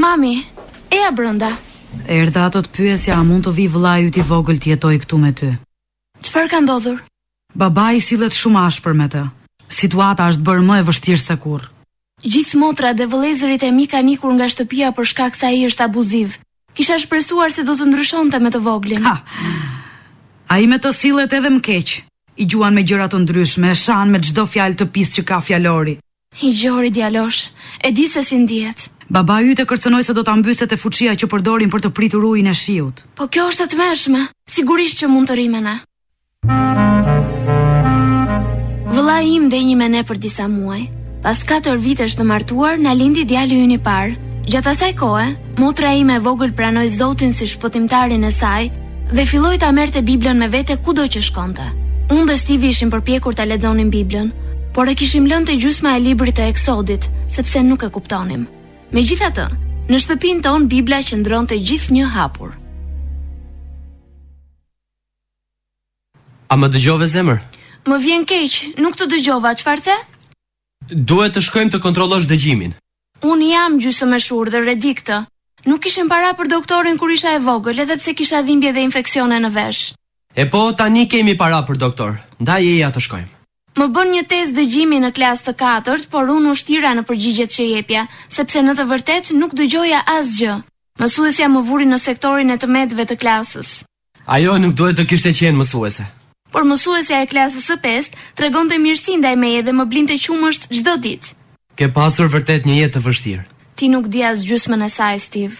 Mami, eja brenda. Erdha ato të pyesja, a mund të vi vëllai yt I vogël të jetoj këtu me ty? Çfarë ka ndodhur? Babai sillet shumë ashpër me të. Situata është bërë më e vështirë se kurrë. Gjithë motrat dhe vëllezërit e mi kanë ikur nga shtëpia për shkak se ai është abuziv. Kisha shpresuar se do të ndryshonte me të voglin. Ai me të sillet edhe më keq. I gjuan me gjëra të ndryshme, e shan me çdo fjalë të pisë që ka fjalori. I gjori djalosh, e di se si ndihet. Babai yt e kërcënoi se do ta mbyste te fuqia që përdorin për të pritur ujin e shiut. Po kjo është e tmerrshme. Sigurisht që mund të rri me ne. Vëllai im ndenjë me ne për disa muaj. Pas 4 vitesh të martuar, na lindi djali ynë I parë. Gjatë asaj kohe, motra ime e vogël pranoi Zotin si shpëtimtarin e saj dhe filloi ta merrte Biblën me vete kudo që shkonte. Unë dhe Steve ishim përpjekur ta lexonim Biblën, por e kishim lënë te gjysma e librit të Eksodit, sepse nuk e kuptonim. Megjithatë, në shtëpinë tonë Bibla qëndronte gjithnjë hapur. A më dëgjove zemër? Më vjen keq, nuk të dëgjova, çfarë the? Duhet të shkojmë të kontrollosh dëgjimin. Unë jam gjysmëshur dhe redi këtë. Nuk kishim para për doktorin kur isha e vogël, edhe pse kisha dhimbje dhe infeksione në vesh. E po, tani kemi para për doktor. Ndaj eja të shkojmë. Më bën një test dëgjimi në klasë të 4, por unë ushtira në përgjigjet që jepja, sepse në të vërtet nuk dëgjoja asgjë. Mësuesja më vuri në sektorin e të metëve të klasës. Ajo nuk duhet të kishte qenë mësuese. Por mësuesja e klasës së 5 tregonte mirësi ndaj meje dhe më blinte qumësht çdo ditë. Ke pasur vërtet një jetë të vështirë. Ti nuk di as gjysmën e saj, Steve.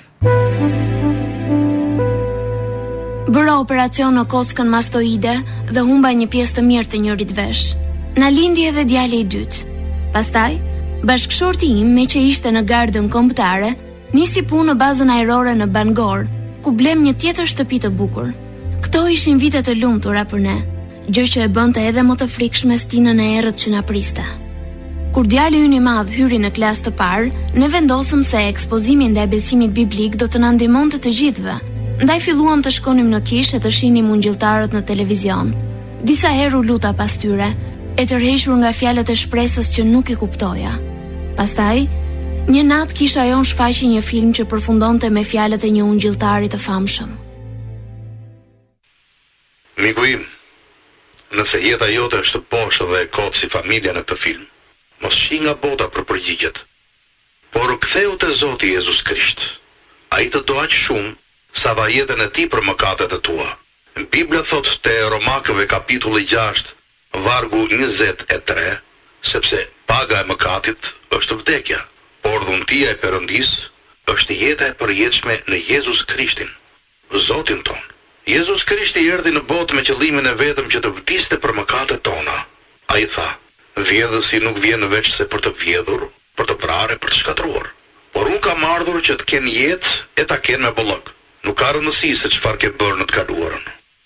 Bëra operacion në kockën mastoide dhe humba një pjesë të mirë të njërit vesh. Na lindi edhe djali I dytë. Pastaj, bashkëshorti im, me që ishte në gardën kombëtare, nisi punë në bazën ajrore në Bangor, ku blem një tjetër shtëpi të bukur. Këto ishin vite të lumtura për ne, gjë që e bënte edhe më të frikshme stinën e errët që na priste. Kur djali ynë I madh hyri në klasë të parë, ne vendosëm se ekspozimi ndaj besimit biblik do të na ndihmonte të gjithëve. Ndaj filluam të shkonim në kishë e të shihnim ungjilltarët në televizion. Disa herë u luta pas tyre, e tërhequr nga fjalët e shpresës që nuk I kuptoja. Pastaj, një natë kisha jon shfaqi një film që përfundonte me fjalët e një ungjilltari të famshëm. Miku im, nëse jeta jote është poshtë dhe e kot si familja në këtë film, mos shi nga bota për përgjigjet, por ktheu te Zoti Jezus Krisht. Ai të do aq shumë sa dha jetën e tij për mëkatet e tua. Bibla thot te Romakëve kapitulli 6, vargu 23, sepse paga e mëkatit është vdekja, por dhuntia e Perëndis është jeta e përjetshme në Jezus Krishtin, Zotin ton. Jezus Krishti erdhi në botë me qëllimin e vetëm që të vdiste për mëkatet tona. Ai tha: vjedhësi nuk vjen veç se për të vjedhur, për të vrarë, për të shkatruar. Por unë kam ardhur që të kenë jetë e ta kenë me bollëk. Nuk ka rëndësi se çfarë ke bërë në të kaluarën.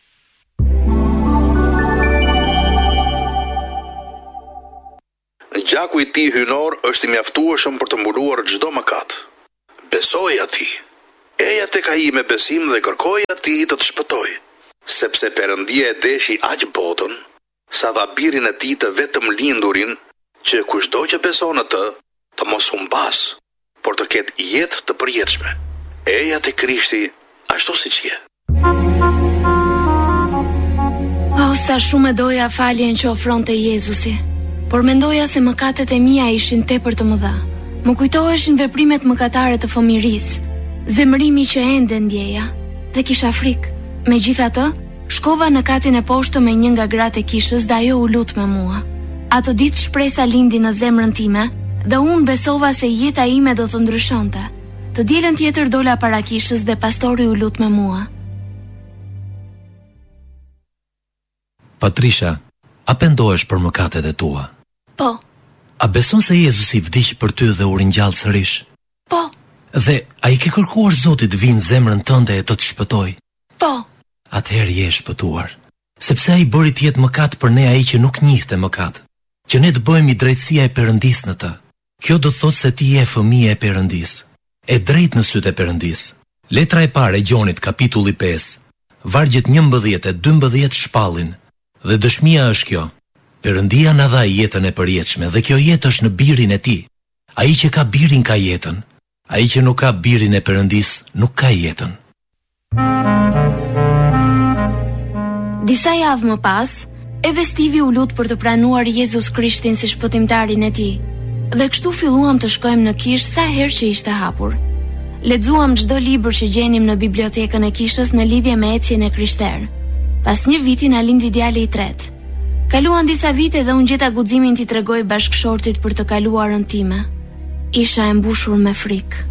Gjaku I tij hynor është I mjaftueshëm për të mbuluar çdo mëkat. Besoj atij. Eja tek ai me besim dhe kërkoj atij të të shpëtoj, sepse Perëndia e deshi aq botën sa dha birin e tij të vetëm lindurin, që kushdo që beson në të mos humbas, por të ketë jetë të përjetshme. Eja te Krishti ashtu siç je. Oh, sa shumë e doja faljen që ofronte Jezusi, por mendoja se mëkatet e mia ishin tepër të mëdha. Më kujtoheshin veprimet mëkatare të fëmirisë, zemërimi që ende ndjeja, dhe kisha frikë. Megjithatë, shkova në katin e poshtë me një nga gratë e kishës dhe ajo u lut me mua. Atë ditë shpresa lindi në zemrën time dhe unë besova se jeta ime do të ndryshonte. Të dielën tjetër dola para kishës dhe pastori u lut me mua. Patricia, a pendohesh për mëkatet e tua? Po. A beson se Jezusi vdiq për ty dhe u ringjall sërish? Po. Dhe a I ke kërkuar Zotit vinë zemrën tënde e të të shpëtoj? Po. Atëherë je shpëtuar, sepse ai bëri të jetë mëkat për ne ai që nuk njihte mëkat, që ne të bëhemi drejtësia e Perëndis në të. Kjo do të thotë se ti je fëmijë e Perëndis, e drejtë në sytë e Perëndis. Letra e parë e Gjonit kapitulli 5, vargjet 11 e 12 shpallin, dhe dëshmia është kjo: Perëndia na dha jetën e përjetshme dhe kjo jetë është në birin e tij. Ai që ka birin ka jetën. Ai që nuk ka birin e Perëndis, nuk ka jetën. Disa javë më pas, edhe Stivi u lut për të pranuar Jezus Krishtin si shpëtimtarin e tij. Dhe kështu filluam të shkojmë në kishë sa herë që ishte hapur. Lexuam çdo libër që gjenim në bibliotekën e kishës në lidhje me ecjen e Krishterë. Pas një viti na lindi djali i tretë. Kaluan disa vite dhe unë gjeta guximin t'i tregoj bashkëshortit për të kaluarën time. Isha e mbushur me frikë.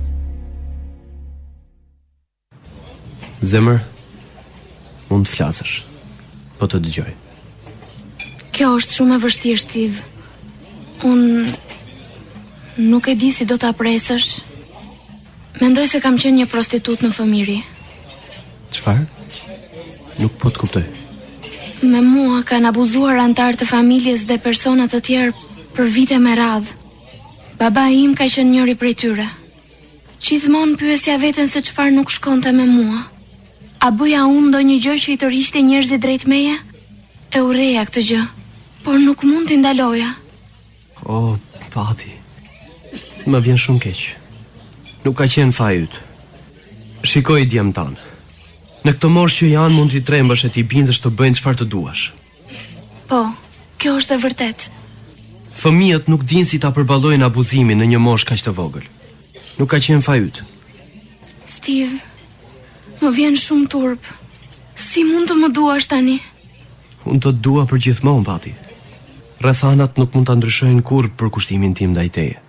Zemër, mund të flasësh, po të dëgjoj. Kjo është shumë e vështirë, Steve. Unë nuk e di si do ta presësh. Mendoj se kam qenë një prostitut në fëmiri. Çfarë? Nuk po të kuptoj. Me mua kanë abuzuar antar të familjes dhe persona të tjerë për vite me radhë. Baba im ka qenë njëri prej tyre. Gjithmonë pyesja veten se çfarë nuk shkonte me mua. A bëja unë ndonjë gjë që i tërhiqte njerëzit drejt meje? E urreja këtë gjë, por nuk mund t'i ndaloja. O, Pati, më vjen shumë keq. Nuk ka qenë faji yt. Shikoj djem tanë. Në këtë moshë që janë mund t'i trembësh e t'i bindesh të bëjnë çfarë të duash. Po, kjo është e vërtet. Fëmijët nuk dinë si ta përballojnë abuzimin në një moshë kaq të vogël. Nuk ka qenë faji yt. Steve, më vjen shumë turp. Si mund të më duash tani? Unë të dua për gjithmonë, Pati. Rrethanat nuk mund ta ndryshojnë kurrë për kushtimin tim ndaj teje.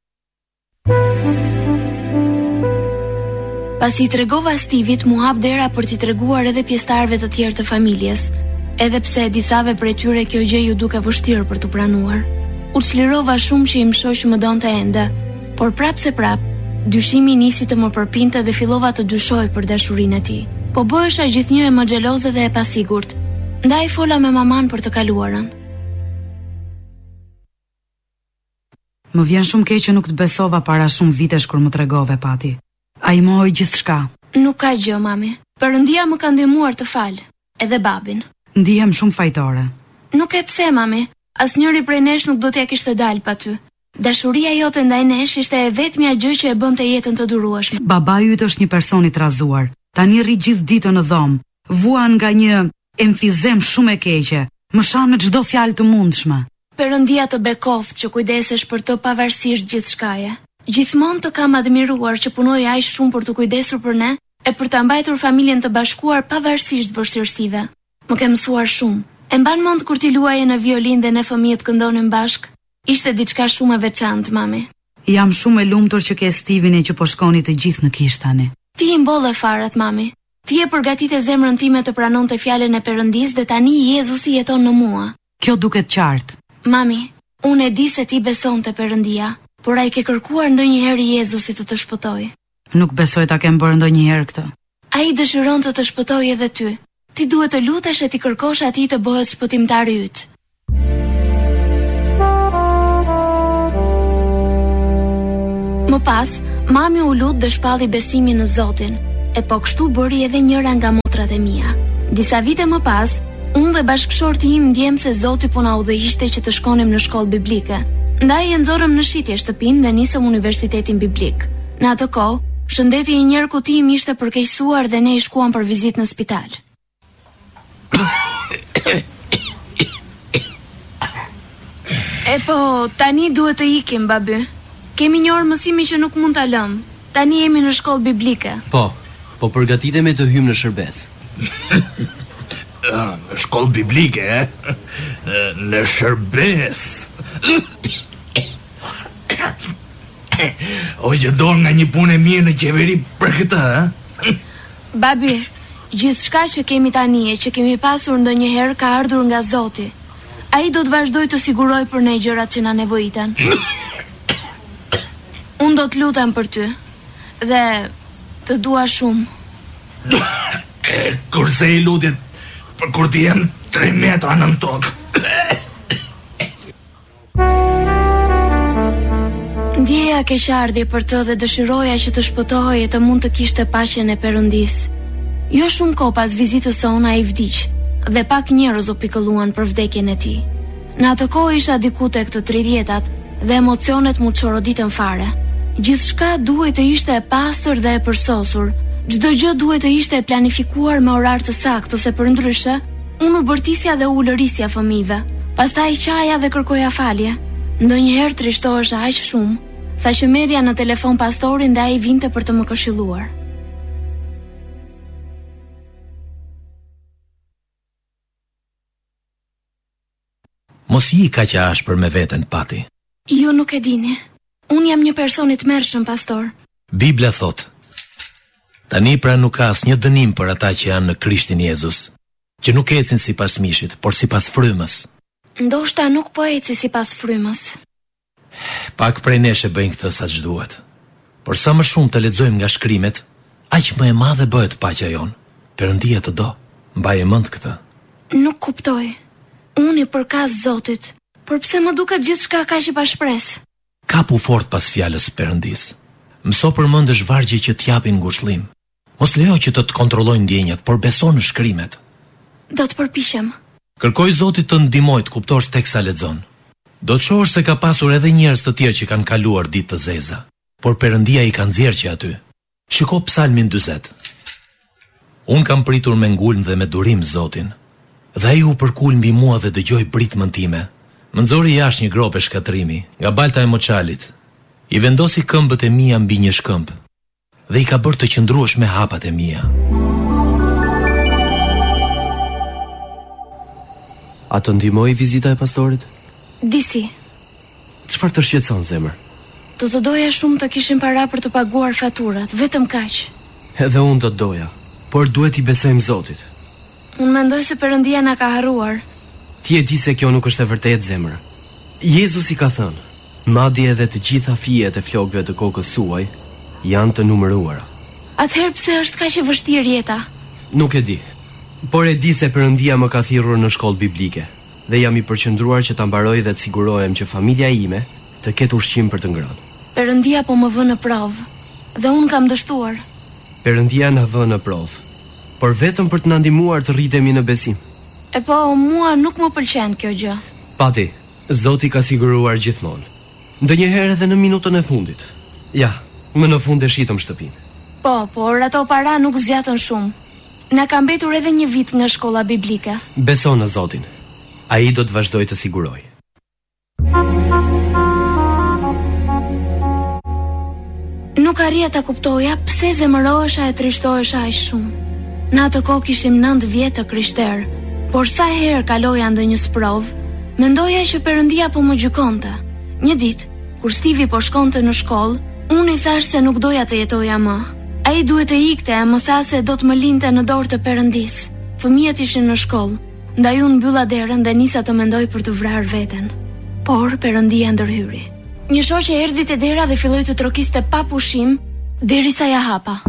Pasi i tregova Stivit, mu hap dera për t'i treguar edhe pjesëtarëve të tjerë të familjes, edhe pse disave prej tyre kjo gjë ju duke vështirë për t'u pranuar. U çlirova shumë që im shoq më donte ende, por prap se prap, dyshimi nisi të më përpinte dhe fillova të dyshoj për dashurinë e tij. Po bëhesha gjithnjë e më xheloze dhe e pasigurt. Ndaj fola me maman për të kaluarën. Më vjen shumë keq që nuk të besova para shumë vitesh kur më tregove, Pati. Ai mohoi gjithçka. Nuk ka gjë, mami. Perëndia më ka ndihmuar të fal, edhe babin. Ndihem shumë fajtore. Nuk e pse, mami. Asnjëri prej nesh nuk do t'ja kishte dalë pa ty. Dashuria jote ndaj nesh ishte e vetmja gjë që e bënte jetën të durueshme. Babai yt është një person i trazuar. Tani rri gjithë ditën në dhomë. Vuan nga një emfizem shumë e keqe. Më shan me çdo fjalë të mundshme. Perëndia të bekoft që kujdesesh për të pavarësisht gjithçkaje. Gjithmonë të kam admiruar që punoj aq shumë për të kujdesur për ne e për ta mbajtur familjen të bashkuar pavarësisht vështirësive. Më ke mësuar shumë. E mban mend kur ti luaje në violinë dhe ne fëmijët këndonim bashk? Ishte diçka shumë e veçantë, mami. Jam shumë e lumtur që ke Stivin e që po shkoni të gjithë në kishë tani. Ti i mbolle farat, mami. Ti e përgatitë zemrën time të pranonte fjalën e Perëndis dhe tani Jezusi jeton në mua. Kjo duket qartë. Mami, unë e di se ti beson te Perëndia, por ai ke kërkuar ndonjëherë Jezusit të shpëtojë. Nuk besoj ta kem bërë ndonjëherë këtë. Ai dëshiron të shpëtojë edhe ty. Ti duhet të lutesh e ti kërkosh atij të bëhet shpëtimtari yt. Më pas, mami u lut dhe shpalli besimin në Zotin, e po kështu bëri edhe njëra nga motrat e mia. Disa vite më pas, unë dhe bashkëshorti im ndjem se Zoti po na udhëhiqte që të shkonim në shkollë biblike. Ndaj e nxorëm në shitje shtëpinë dhe nisëm universitetin biblik. Në atë kohë, shëndeti i njerëkut tim ishte përkeqësuar dhe ne i shkuam për vizitë në spital. E po, tani duhet të ikim, baby. Kemi një orë mësimi që nuk mund ta lëm. Tani jemi në shkollë biblike. Po përgatitemi të hymë në shërbes. Në shkollë biblike, në shërbes. O që dorë nga një punë e mirë në qeveri për këtë, Babi, gjithçka që kemi tani e që kemi pasur ndonjëherë ka ardhur nga Zoti. Ai do të vazhdoj të siguroj për ne gjërat që na nevojiten. Unë do të lutem për ty dhe të dua shumë. Kurse i lutit për kur të jem 3 metra nën tokë. Ndjeja keqardhje për të dhe dëshiroja që të shpëtohej e të mund të kishte paqen e Perëndis. Jo shumë kohë pas vizitës sona ai vdiq dhe pak njerëz u pikëlluan për vdekjen e tij. Në atë kohë isha diku tek të 30-tat dhe emocionet mu çoroditën fare. Gjithçka duhet të ishte e pastër dhe e përsosur. Çdo gjë duhet të ishte e planifikuar me orar të saktë, se përndryshe, unë u bërtisja dhe u ulërisja fëmijëve. Pastaj qaja dhe kërkoja falje. Ndonjëherë trishtohesha aq shumë, saqë merrja në telefon pastorin dhe ai vinte për të më këshilluar. Mos i kaq e ashpër me veten, Pati. Ju nuk e dini. Unë jam një person i tmerrshëm, pastor. Bibla thot: tani pra nuk ka asnjë dënim për ata që janë në Krishtin Jezus, që nuk ecin sipas mishit, por sipas frymës. Ndoshta nuk po eci sipas frymës. Pak prej nesh e bëjnë këtë sa që duhet. Por sa më shumë të lexojmë nga shkrimet, aq më e madhe bëhet paqja jon. Perëndia të do. Mbaje mend këtë. Nuk kuptoj. Unë i përkas Zotit, por pse më duket gjithçka kaq i pashpresë? Kapu fort pas fjalës së Perëndis. Mëso përmendesh vargje që t'japin ngushëllim. Mos lejo që të kontrollojnë ndjenjat, por beso në shkrimet. Do të përpiqem. Kërkoj Zotit të ndihmoj të kuptosh teksa lexon. Do të shohësh se ka pasur edhe njerëz të tjerë që kanë kaluar ditë të zeza, por Perëndia i ka nxjerrë që aty. Shiko Psalmin 40. Unë kam pritur me ngulm dhe me durim Zotin, dhe ai u përkul mbi mua dhe dëgjoi britmën time. Më nxori jashtë një grope shkatrimi, nga balta e moçalit. I vendosi këmbët e mia mbi një shkëmb dhe i ka bërë të qëndruesh me hapat e mia. A të ndihmoi vizita e pastorit? Disi. Çfarë të shqetëson zemër? Të doja shumë të kishim para për të paguar faturat, vetëm kaq. Edhe unë të doja, por duhet i besojmë Zotit. Unë mendoj se Perëndia na ka harruar. Ti e di se kjo nuk është e vërtetë, zemër. Jezusi ka thënë: madje edhe të gjitha fijet e flokëve të kokës suaj janë të numëruara. Atëherë pse është kaq e vështirë jeta? Nuk e di, por e di se Perëndia më ka thirrur në shkollë biblike dhe jam i përqendruar që ta mbaroj dhe të sigurohem që familja ime të ketë ushqim për të ngrënë. Perëndia po më vë në provë dhe unë kam dështuar. Perëndia na vë në provë, por vetëm për të na ndihmuar të rritemi në besim. E po, mua nuk më pëlqen kjo gjë. Pati, Zoti ka siguruar gjithmonë. Ndonjëherë edhe në minutën e fundit. Ja, më në fund e shitëm shtëpinë. Po, por ato para nuk zgjatën shumë. Na ka mbetur edhe një vit nga shkolla biblike. Beso në Zotin. Ai do të vazhdoj të siguroj. Nuk arrija ta kuptoja pse zemërohesha e trishtohesha aq shumë. Në atë kohë kishim 9 vjet të krishterë, por sa herë kaloja ndonjë sprovë, mendoja që Perëndia po më gjykonte. Një ditë, kur Stivi po shkonte në shkollë, unë i thash se nuk doja të jetoja më. Ai duhet të ikte e më tha se do të më linte në dorë të Perëndis. Fëmijët ishin në shkollë, ndaj unë mbylla derën dhe nisa të mendoj për të vrarë veten. Por Perëndia ndërhyri. Një shoqe erdhi te dera dhe filloi të trokiste pa pushim derisa ja hapa.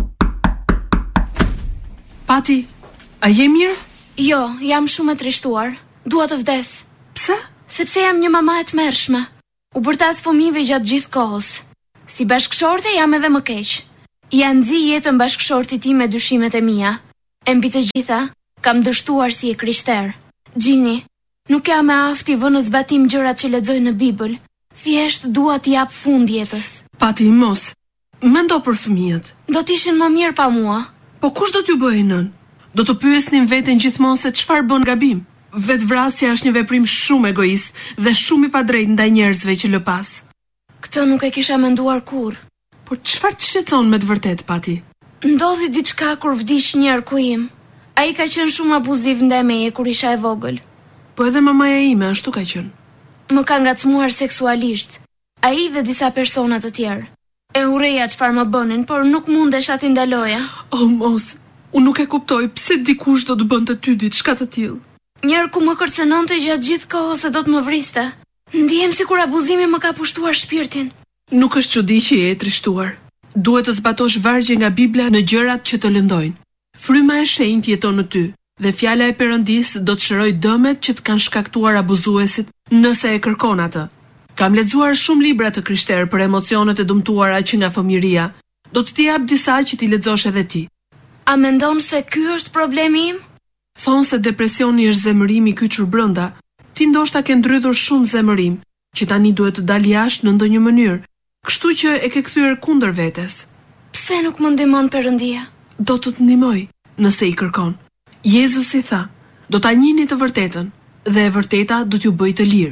Pati, a je mirë? Jo, jam shumë e trishtuar. Dua të vdes. Pse? Sepse jam një mama e tmerrshme. U bërtas fëmijëve gjatë gjithë kohës. Si bashkëshorte jam edhe më keq. Ja nxi jetën bashkëshortit tim me dyshimet e mia. E mbi të gjitha, kam dështuar si e krishter. Gjini, nuk jam me afti vë në zbatim gjërat që lexoj në Bibël. Thjesht dua t'i jap fund jetës. Pati, mos. Mendo për fëmijët. Do t'ishin më mirë pa mua. Po kush do t'ju bëjë nën? Do të pyesnin veten gjithmonë se çfarë bën gabim. Vetvrasja është një veprim shumë egoist dhe shumë i padrejtë ndaj njerëzve që lë pas. Këtë nuk e kisha menduar kurrë. Por çfarë të shqetëson me të vërtetë, Pati? Ndodhi diçka kur vdiq një arku im. Ai ka qenë shumë abuziv ndaj meje kur isha e vogël. Po edhe mamaja ime ashtu ka qenë. Më ka ngacmuar seksualisht. Ai dhe disa persona të tjerë. E urreja çfarë më bënin, por nuk mundesha t'i ndaloja. Oh, mos. Unë nuk e kuptoj pse dikush do të bënte ty diçka të tillë. Njerë ku më kërcënonte gjatë gjithë kohës se do të më vriste. Ndihem sikur abuzimi më ka pushtuar shpirtin. Nuk është çudi që je e trishtuar. Duhet të zbatosh vargje nga Bibla në gjërat që të lëndojnë. Fryma e shenjtë jeton në ty dhe fjala e Perëndis do të shërojë dëmet që të kanë shkaktuar abuzuesit nëse e kërkon atë. Kam lexuar shumë libra të krishterë për emocionet e dëmtuara që nga fëmijëria. Do të t'i jap disa që t'i lexosh edhe ti. A mendon se ky është problemi im? Thonë se depresioni është zemërimi kyçur brenda. Ti ndoshta ke ndrydhur shumë zemërim, që tani duhet të dalë jashtë në ndonjë mënyrë. kështu që e ke kthyer kundër vetes. Pse nuk më ndihmon Perëndia? Do të të ndihmoj nëse i kërkon. Jezusi tha, do ta njihni të vërtetën dhe e vërteta do t'ju bëjë të lirë.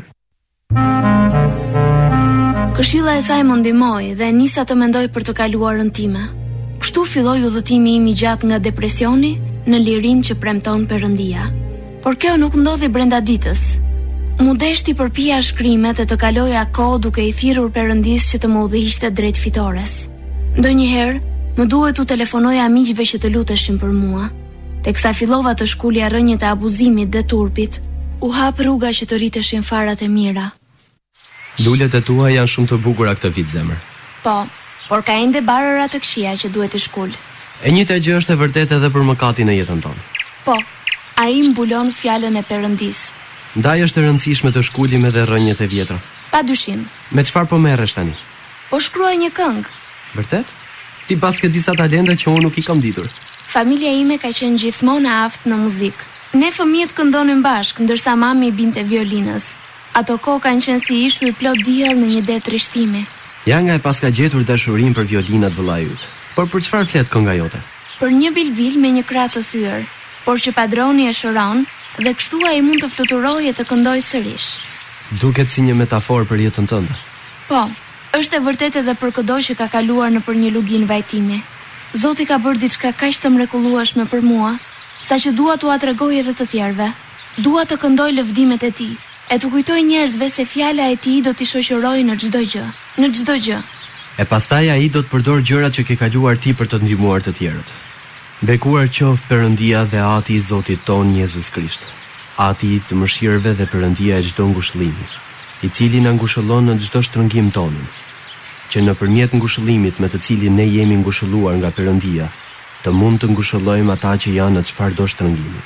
Këshilla e saj më ndihmoi dhe nisa të mendoj për të kaluarën time. Kështu filloi udhëtimi im i gjatë nga depresioni në lirinë që premton Perëndia. Por kjo nuk ndodhi brenda ditës. Mu deshti përpija shkrimet e të kaloja kohë duke i thirrur Perëndis që të më udhëhiqte drejt fitores. Ndonjëherë më duhet u telefonoja miqve që të luteshin për mua. Teksa fillova të shkulja rënjët e abuzimit dhe turpit, u hap rruga që të rriteshin farat e mira. Lulet e tua janë shumë të bukura këtë vit, zemër. Po, por ka ende barëra të këqija që duhet të shkul. E njëjta gjë është e vërtetë edhe për mëkatin e jetën tonë. Po, ai mbulon fjalën e Perëndis. Ndaj është e rëndësishme të shkulim edhe rënjët e vjetra. Padyshim. Me çfarë po merresh tani? Po shkruaj një këngë. Vërtet? Ti pas ke disa talente që unë nuk i kam ditur. Familja ime ka qenë gjithmonë e aftë në muzikë. Ne fëmijët këndonin bashkë, ndërsa mami i binte violinës. Ato kohë kanë qenë si ishull plot diell në një det trishtimi. Ja nga e paska gjetur dashurinë për violinat vëllajut. Por për çfarë flet kënga jote? Për një bilbil me një krah të thyer, por që padroni e shëron dhe kështu ai mund të fluturojë e të këndojë sërish. Duket si një metaforë për jetën tënde. Po, është e vërtetë edhe për çdo që ka kaluar nëpër një lugin vajtimi. Zoti ka bërë diçka kaq të mrekullueshme për mua, saqë dua t'ua tregoj edhe të tjerëve. Dua të këndoj lëvdimet e tij, e të kujtoj njerëzve se fjala e tij do t'i shoqërojë në çdo gjë, në çdo gjë. E pastaj ai do të përdor gjërat që ke kaluar ti për të ndihmuar të tjerët. Bekuar qoftë Perëndia dhe Ati i Zotit ton Jezus Krisht, Ati i të mëshirëve dhe Perëndia e çdo ngushëllimi, i cili na ngushëllon në çdo shtrëngim tonin, që nëpërmjet ngushëllimit me të cilin ne jemi ngushëlluar nga Perëndia, të mund të ngushëllojmë ata që janë në çfarëdo shtrëngimi.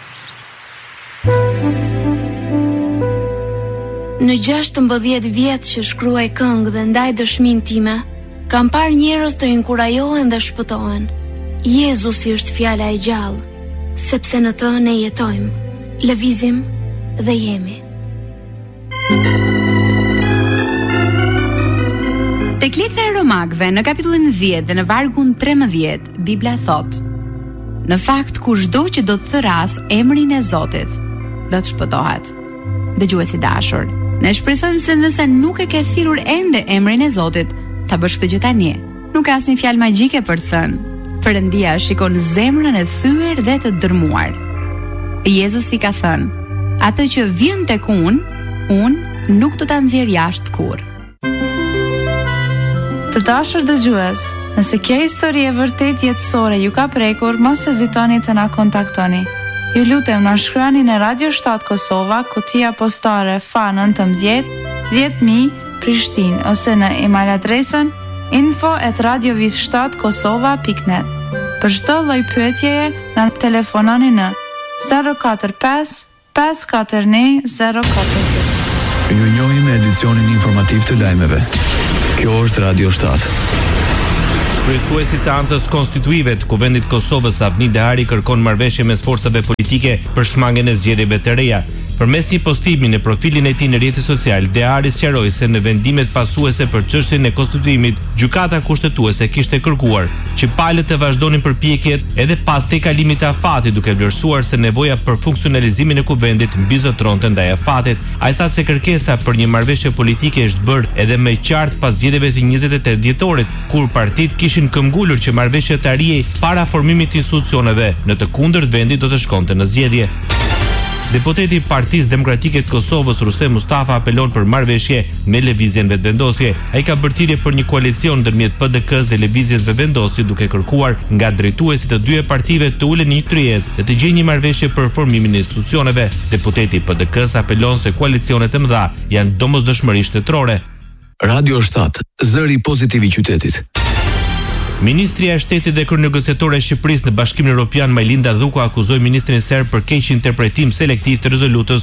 Në 16 vjet që shkruaj këngë dhe ndaj dëshminë time, kam parë njerëz të inkurajohen dhe shpëtohen. Jezusi është fjala e gjallë, sepse në të ne jetojmë, lëvizim dhe jemi. Tek letra e Romakëve në kapitullin 10 dhe në vargun 13, Bibla thot: në fakt kushdo që do të thëras emrin e Zotit, do të shpëtohet. Dëgjuesi dashur, ne shpresojmë se nëse nuk e ke thirrur ende emrin e Zotit, ta bësh këtë gjë tani. Nuk ka asnjë fjalë magjike për të thënë. Perëndia shikon zemrën e thyer dhe të dërmuar. Jezusi ka thënë: atë që vjen tek unë nuk do ta nxjerr jashtë kurrë. Të dashur dëgjues, nëse kjo histori e vërtet jetësore ju ka prekur, mos hezitoni të na kontaktoni. Ju lutem na shkruani në Radio 7 Kosova, kutia postare FA19 10000 Prishtinë, ose në email adresën info@radiovis7kosova.net. Për çdo lloj pyetjeje na telefononi në 045 541 042. Ju njohim me edicionin informativ të lajmeve. Kjo është Radio 7. Kryesuesi i seancës konstituive të Kuvendit Kosovës, Avni Dehari, kërkon marrëveshje mes forcave politike për shmangjen e zgjedhjeve të reja. Përmes një postimi në profilin e tij në rrjetin social, Dehari sqaroi se në vendimet pasuese për çështjen e konstituimit, gjykata kushtetuese kishte kërkuar që palët të vazhdonin përpjekjet edhe pas tejkalimit të afatit, duke vlerësuar se nevoja për funksionalizimin e kuvendit mbizotronte ndaj afatit. Ai tha se kërkesa për një marrëveshje politike është bërë edhe më e qartë pas zgjedhjeve të 28 dhjetorit, kur partitë kishin këmbgulur që marrëveshja të arrijej para formimit të institucioneve, në të kundërt vendi do të shkonte në zgjedhje. Deputeti i Partisë Demokratike të Kosovës, Rustem Mustafa, apelon për marrëveshje me lëvizjen vetvendosje. Ai ka bërë thirrje për një koalicion ndërmjet PDK-s dhe lëvizjes vetvendosje, duke kërkuar nga drejtuesit të dy partive të ulen një tryezë dhe të gjejnë një marrëveshje për formimin e institucioneve. Deputeti i PDK-s apelon se koalicionet e mëdha janë domosdoshmërisht shtetërore. Radio 7, zëri pozitiv i qytetit. Ministria e Shtetit dhe kryenegociatore e Shqipërisë në Bashkimin Evropian Majlinda Dhuka akuzoi ministrin serb për keq interpretim selektiv të rezolutës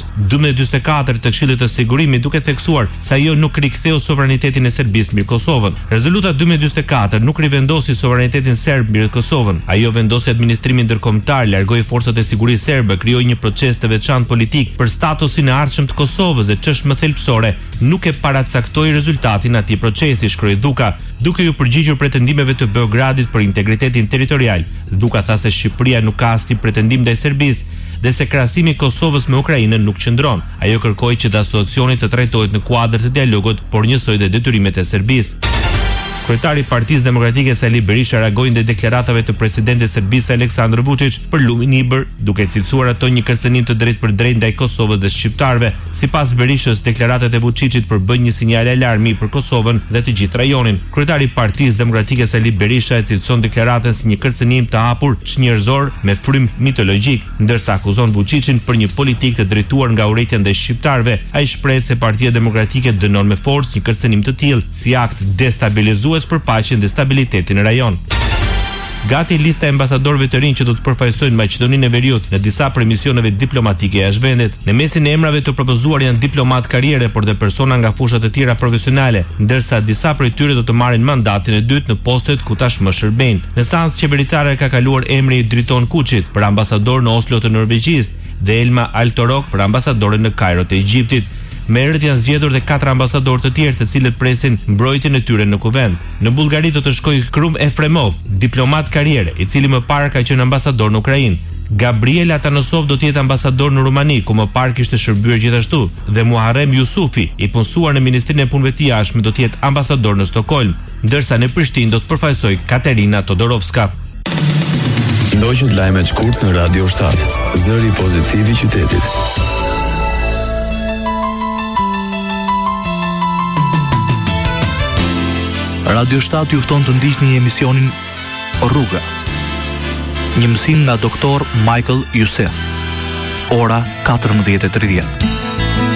1244 të Këshillit të Sigurimit, duke theksuar se ajo nuk riktheu sovranitetin e Serbisë mbi Kosovën. Rezoluta 1244 nuk rivendosi sovranitetin serb mbi Kosovën. Ajo vendosi administrimin ndërkombëtar, largoi forcat e sigurisë serbe, krijoi një proces të veçantë politik për statusin e ardhshëm të Kosovës dhe çështje më thelbësore nuk e paracaktoi rezultatin e atij procesi, shkroi Dhuka, duke ju përgjigjur pretendimeve të Beogradit për integritetin territorial. Dhuka tha se Shqipëria nuk ka asnjë pretendim ndaj Serbisë dhe se krahasimi i Kosovës me Ukrainën nuk qëndron. Ajo kërkoi që të asociacioni të trajtohet në kuadër të dialogut, por njësoj dhe detyrimet e Serbisë. Kryetari i Partisë Demokratike Sali Berisha reagoi ndaj deklaratave të presidentit të Serbisë Aleksandar Vučić për lumin e Ibër, duke cilësuar ato një kërcënim të drejtë ndaj Kosovës dhe shqiptarëve. Sipas Berishës, deklaratat e Vučićit përbëjnë një sinjal alarmi për Kosovën dhe të gjithë rajonin. Kryetari i Partisë Demokratike Sali Berisha e cilëson deklaratën si një kërcënim të hapur çnjerëzor me frym mitologjik, ndërsa akuzon Vučićin për një politikë të drejtuar nga urrëtia ndaj shqiptarëve. Ai shpreh se Partia Demokratike dënon me forcë një kërcënim të tillë si akt destabilizues për paqen dhe stabilitetin në rajon. Gati lista e ambasadorëve të rinj që do të përfaqësojnë Maqedoninë e Veriut në disa misioneve diplomatike jashtë vendit. Në mesin e emrave të propozuar janë diplomat karriere, por dhe persona nga fushat e tjera profesionale, ndërsa disa prej tyre do të marrin mandatin e dytë në postet ku tashmë shërbejnë. Në seancë qeveritare ka kaluar emri i Driton Kuçit për ambasador në Oslo të Norvegjisë dhe Elma Altorok për ambasadore në Kairo të Egjiptit. Me herët janë zgjedhur dhe 4 ambasadorë të tjerë të cilët presin mbrojtjen e tyre në kuvend. Në Bullgari do të shkojë Krum Efremov, diplomat karriere, i cili më parë ka qenë ambasador në Ukrainë. Gabriel Atanosov do të jetë ambasador në Rumani, ku më parë kishte shërbyer gjithashtu, dhe Muharrem Yusufi, i punësuar në Ministrinë e Punëve të Jashtme, do të jetë ambasador në Stockholm, ndërsa në Prishtinë do të përfaqësojë Katerina Todorovska. Ndoqët lajmet shkurt në Radio 7, zëri pozitiv i qytetit. Radio 7 ju fton të ndiqni emisionin Rruga. Një mësim nga doktor Michael Youssef. Ora 14:30.